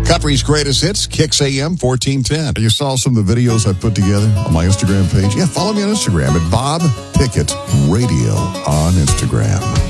Country's greatest hits, Kicks AM 1410. You saw some of the videos I put together on my Instagram page. Yeah, follow me on Instagram at Bob Pickett Radio on Instagram.